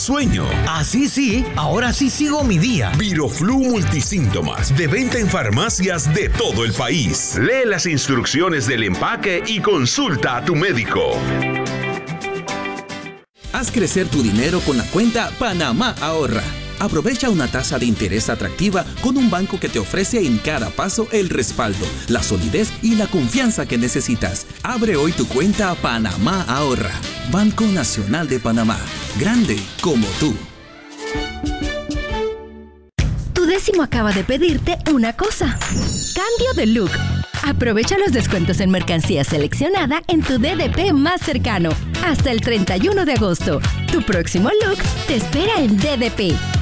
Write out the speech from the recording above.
Sueño. Así sí, ahora sí sigo mi día. Viroflu multisíntomas, de venta en farmacias de todo el país. Lee las instrucciones del empaque y consulta a tu médico. Haz crecer tu dinero con la cuenta Panamá Ahorra. Aprovecha una tasa de interés atractiva con un banco que te ofrece en cada paso el respaldo, la solidez y la confianza que necesitas. Abre hoy tu cuenta Panamá Ahorra. Banco Nacional de Panamá. Grande como tú. Tu décimo acaba de pedirte una cosa. Cambio de look. Aprovecha los descuentos en mercancía seleccionada en tu DDP más cercano. Hasta el 31 de agosto. Tu próximo look te espera en DDP.